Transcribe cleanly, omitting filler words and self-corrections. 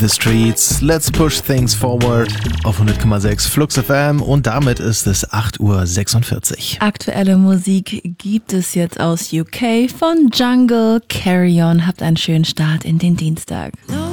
the Streets, let's push things forward auf 100,6 Flux FM und damit ist es 8:46 Uhr. Aktuelle Musik gibt es jetzt aus UK von Jungle, Carry On. Habt einen schönen Start in den Dienstag.